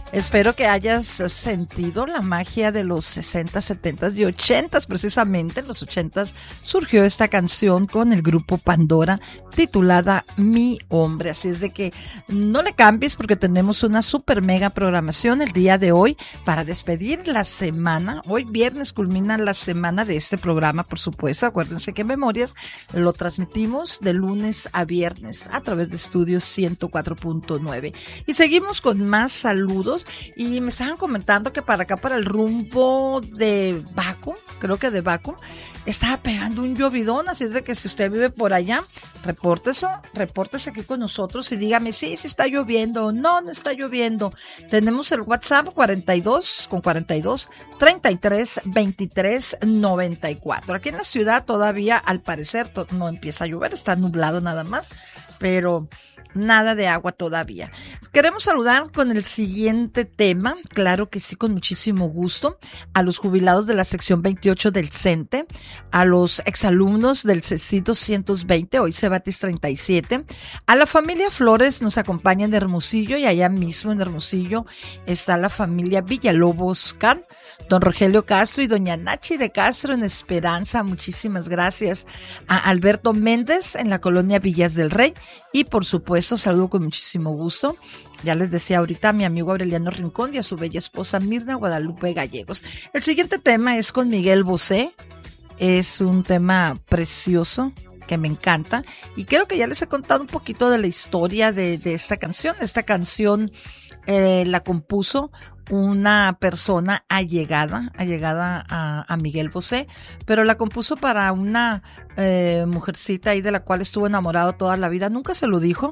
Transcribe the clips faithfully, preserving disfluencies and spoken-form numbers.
Espero que hayas sentido la magia de los sesenta, setenta y ochenta. Precisamente en los ochenta surgió esta canción con el grupo Pandora titulada Mi Hombre. Así es de que no le cambies porque tenemos una super mega programación el día de hoy para despedir la semana. Hoy viernes culmina la semana de este programa, por supuesto. Acuérdense que Memorias lo transmitimos de lunes a viernes a través de Estudios ciento cuatro punto nueve. Y seguimos con más saludos. Y me estaban comentando que para acá, para el rumbo de Baco, creo que de Baco, estaba pegando un llovidón, así es de que si usted vive por allá, repórtese, repórtese aquí con nosotros y dígame, sí, sí está lloviendo, no, no está lloviendo. Tenemos el WhatsApp cuarenta y dos con cuarenta y dos, treinta y tres, veintitrés, noventa y cuatro. Aquí en la ciudad todavía, al parecer, to- no empieza a llover, está nublado nada más, pero nada de agua todavía. Queremos saludar con el siguiente tema, claro que sí, con muchísimo gusto, a los jubilados de la sección veintiocho del CENTE, a los exalumnos del CECIT doscientos veinte, hoy Cebatis treinta y siete, a la familia Flores, nos acompañan de Hermosillo, y allá mismo en Hermosillo está la familia Villalobos Can, don Rogelio Castro y doña Nachi de Castro en Esperanza, muchísimas gracias. A Alberto Méndez en la colonia Villas del Rey, y por supuesto saludo con muchísimo gusto, ya les decía ahorita, a mi amigo Aureliano Rincón y a su bella esposa Mirna Guadalupe Gallegos. El siguiente tema es con Miguel Bosé, es un tema precioso que me encanta, y creo que ya les he contado un poquito de la historia de, de esta canción. Esta canción eh, la compuso una persona allegada, allegada a, a Miguel Bosé, pero la compuso para una eh, mujercita ahí de la cual estuvo enamorado toda la vida, nunca se lo dijo,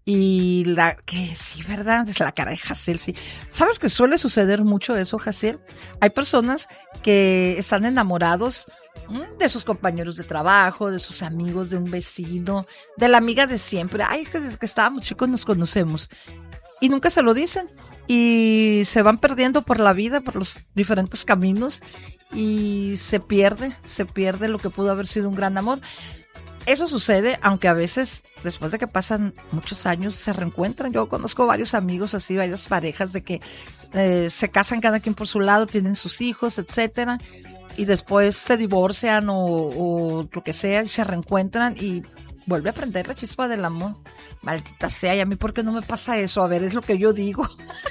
y la que sí, ¿verdad? Es la cara de Jaciel, sí. ¿Sabes que suele suceder mucho eso, Jaciel? Hay personas que están enamorados de sus compañeros de trabajo, de sus amigos, de un vecino, de la amiga de siempre. Ay, es que desde que estábamos chicos nos conocemos, y nunca se lo dicen. Y se van perdiendo por la vida, por los diferentes caminos, y se pierde, se pierde lo que pudo haber sido un gran amor. Eso sucede, aunque a veces, después de que pasan muchos años, se reencuentran. Yo conozco varios amigos así, varias parejas de que eh, se casan cada quien por su lado, tienen sus hijos, etcétera, y después se divorcian o, o lo que sea, y se reencuentran y vuelve a prender la chispa del amor. Maldita sea, y a mí, ¿por qué no me pasa eso? A ver, es lo que yo digo.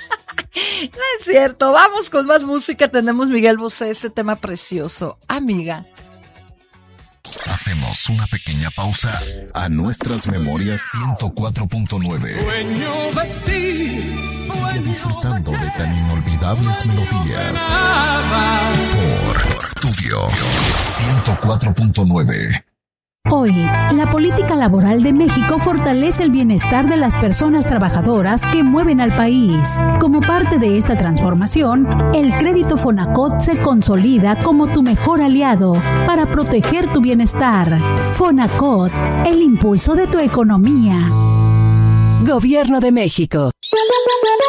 No es cierto. Vamos con más música. Tenemos Miguel Bosé, este tema precioso. Amiga. Hacemos una pequeña pausa a nuestras memorias ciento cuatro punto nueve. Sigue disfrutando de tan inolvidables melodías por Estudio ciento cuatro punto nueve. Hoy, la política laboral de México fortalece el bienestar de las personas trabajadoras que mueven al país. Como parte de esta transformación, el crédito Fonacot se consolida como tu mejor aliado para proteger tu bienestar. Fonacot, el impulso de tu economía. Gobierno de México.